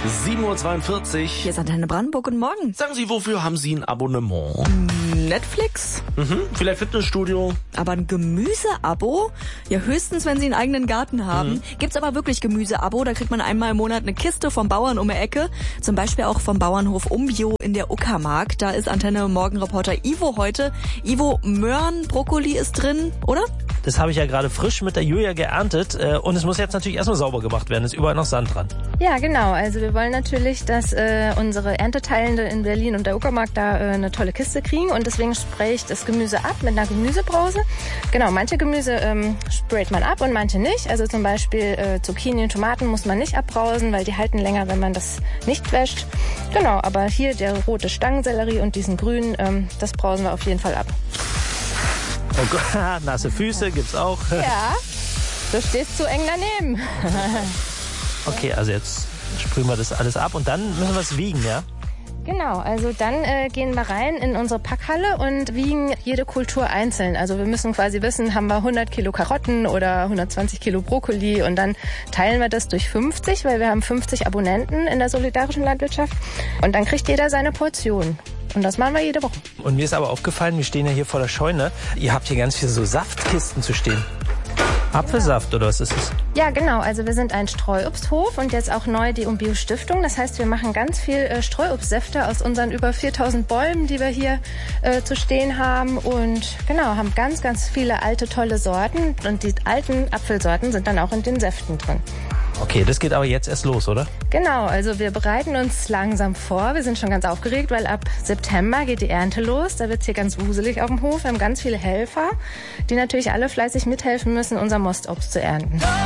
7:42 Uhr. Hier ist Antenne Brandenburg. Guten Morgen. Sagen Sie, wofür haben Sie ein Abonnement? Netflix? Vielleicht Fitnessstudio? Aber ein Gemüseabo? Ja, höchstens, wenn Sie einen eigenen Garten haben. Gibt's aber wirklich Gemüseabo. Da kriegt man einmal im Monat eine Kiste vom Bauern um die Ecke. Zum Beispiel auch vom Bauernhof Umbio in der Uckermark. Da ist Antenne Morgenreporter Ivo heute. Ivo, Möhren, Brokkoli ist drin, oder? Das habe ich ja gerade frisch mit der Julia geerntet. Und es muss jetzt natürlich erstmal sauber gemacht werden. Es ist überall noch Sand dran. Ja, genau. Also wir wollen natürlich, dass unsere Ernteteilende in Berlin und der Uckermark da eine tolle Kiste kriegen. Und deswegen spraye ich das Gemüse ab mit einer Gemüsebrause. Genau, manche Gemüse sprayt man ab und manche nicht. Also zum Beispiel Zucchini und Tomaten muss man nicht abbrausen, weil die halten länger, wenn man das nicht wäscht. Genau, aber hier der rote Stangensellerie und diesen grünen, das brausen wir auf jeden Fall ab. Oh Gott, nasse Füße gibt's auch. Ja, du stehst zu eng daneben. Okay, also jetzt sprühen wir das alles ab und dann müssen wir es wiegen, ja? Genau, also dann gehen wir rein in unsere Packhalle und wiegen jede Kultur einzeln. Also wir müssen quasi wissen, haben wir 100 Kilo Karotten oder 120 Kilo Brokkoli und dann teilen wir das durch 50, weil wir haben 50 Abonnenten in der solidarischen Landwirtschaft und dann kriegt jeder seine Portion. Und das machen wir jede Woche. Und mir ist aber aufgefallen, wir stehen ja hier vor der Scheune. Ihr habt hier ganz viele so Saftkisten zu stehen. Apfelsaft oder was ist es? Ja, genau. Also wir sind ein Streuobsthof und jetzt auch neu die Umbio Stiftung. Das heißt, wir machen ganz viel Streuobstsäfte aus unseren über 4000 Bäumen, die wir hier zu stehen haben. Und genau, haben ganz, ganz viele alte, tolle Sorten. Und die alten Apfelsorten sind dann auch in den Säften drin. Okay, das geht aber jetzt erst los, oder? Genau, also wir bereiten uns langsam vor. Wir sind schon ganz aufgeregt, weil ab September geht die Ernte los. Da wird's hier ganz wuselig auf dem Hof. Wir haben ganz viele Helfer, die natürlich alle fleißig mithelfen müssen, unser Mostobst zu ernten.